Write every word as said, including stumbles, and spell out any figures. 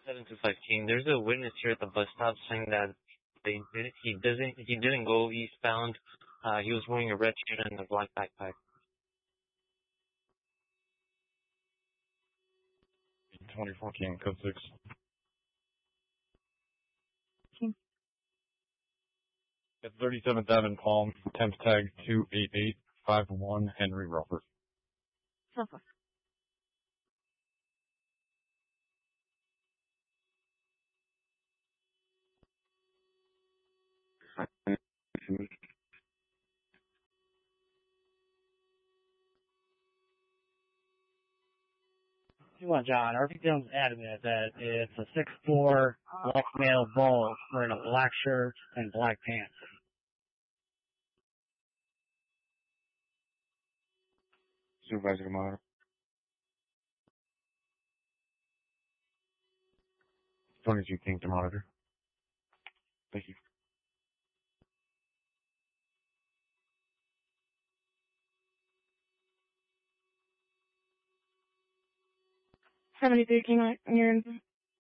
seven two five King. There's a witness here at the bus stop saying that they did, he doesn't he didn't go eastbound. Uh, he was wearing a red shirt and a black backpack. twenty-four King, code six. King. At thirty-seventh Avenue Palm, temp tag two eight eight five one Henry Roper. Roper. Come on, John. R P Jones adamant that it's a six four black male bull wearing a black shirt and black pants. Supervisor to monitor. twenty-two King to monitor. Thank you. seventy-three King, you're in